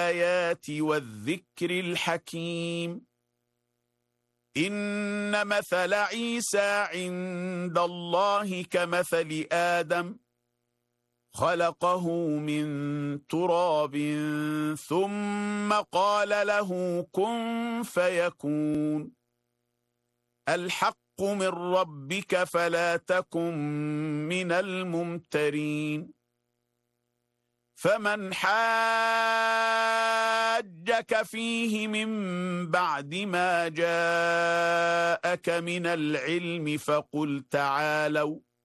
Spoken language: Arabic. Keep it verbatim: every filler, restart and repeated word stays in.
الآيات والذكر الحكيم. إن مثل عيسى عند الله كمثل آدم خلقه من تراب ثم قال له كن فيكون. الحق من ربك فلا تكن من الممترين. فمن حاجك فيه من بعد ما جاءك من العلم فقل تعالوا